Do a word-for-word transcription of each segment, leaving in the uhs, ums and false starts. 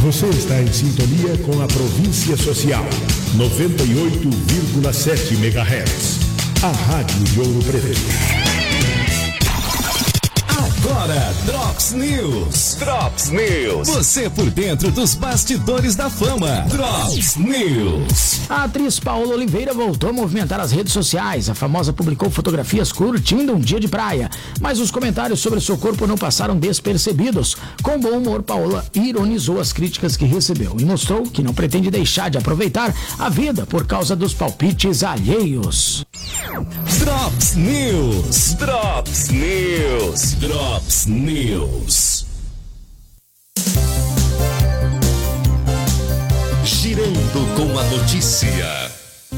Você está em sintonia com a Província Social, noventa e oito vírgula sete megahertz. A Rádio de Ouro Preto. Agora, Drops News. Drops News. Você por dentro dos bastidores da fama. Drops News. A atriz Paola Oliveira voltou a movimentar as redes sociais. A famosa publicou fotografias curtindo um dia de praia. Mas os comentários sobre seu corpo não passaram despercebidos. Com bom humor, Paola ironizou as críticas que recebeu e mostrou que não pretende deixar de aproveitar a vida por causa dos palpites alheios. Drops News. Drops News. Drops News. Girando com a notícia.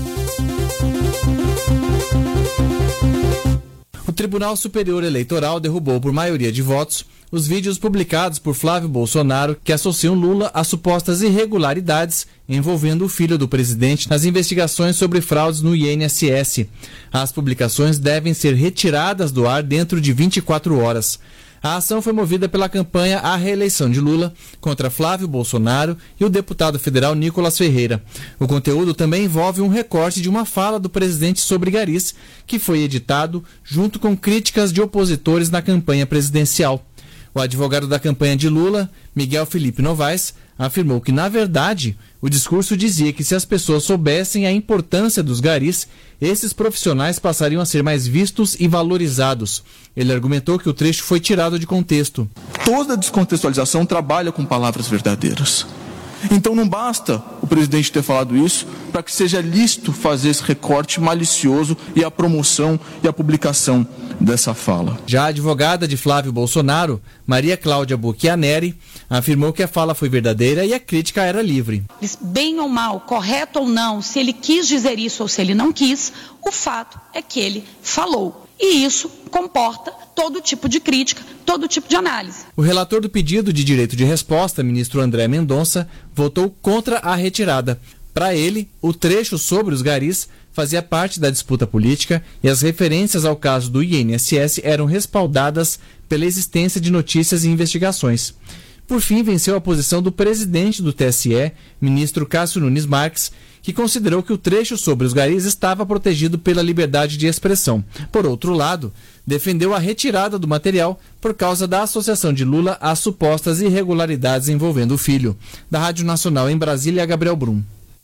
O Tribunal Superior Eleitoral derrubou por maioria de votos os vídeos publicados por Flávio Bolsonaro que associam Lula a supostas irregularidades envolvendo o filho do presidente nas investigações sobre fraudes no I N S S. As publicações devem ser retiradas do ar dentro de vinte e quatro horas. A ação foi movida pela campanha à reeleição de Lula contra Flávio Bolsonaro e o deputado federal Nicolas Ferreira. O conteúdo também envolve um recorte de uma fala do presidente sobre garis, que foi editado junto com críticas de opositores na campanha presidencial. O advogado da campanha de Lula, Miguel Felipe Novaes, afirmou que, na verdade, o discurso dizia que se as pessoas soubessem a importância dos garis, esses profissionais passariam a ser mais vistos e valorizados. Ele argumentou que o trecho foi tirado de contexto. Toda descontextualização trabalha com palavras verdadeiras. Então não basta o presidente ter falado isso para que seja lícito fazer esse recorte malicioso e a promoção e a publicação dessa fala. Já a advogada de Flávio Bolsonaro, Maria Cláudia Bocchianeri, afirmou que a fala foi verdadeira e a crítica era livre. Bem ou mal, correto ou não, se ele quis dizer isso ou se ele não quis, o fato é que ele falou. E isso comporta todo tipo de crítica, todo tipo de análise. O relator do pedido de direito de resposta, ministro André Mendonça, votou contra a retirada. Para ele, o trecho sobre os garis fazia parte da disputa política e as referências ao caso do I N S S eram respaldadas pela existência de notícias e investigações. Por fim, venceu a posição do presidente do T S E, ministro Cássio Nunes Marques, que considerou que o trecho sobre os garis estava protegido pela liberdade de expressão. Por outro lado, defendeu a retirada do material por causa da associação de Lula às supostas irregularidades envolvendo o filho. Da Rádio Nacional em Brasília, Gabriel Brum.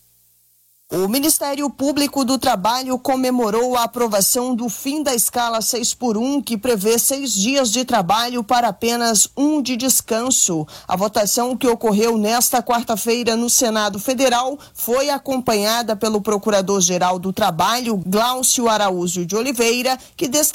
O Ministério Público do Trabalho comemorou a aprovação do fim da escala seis por um, que prevê seis dias de trabalho para apenas um de descanso. A votação, que ocorreu nesta quarta-feira no Senado Federal, foi acompanhada pelo Procurador-Geral do Trabalho, Glaucio Araújo de Oliveira, que destacou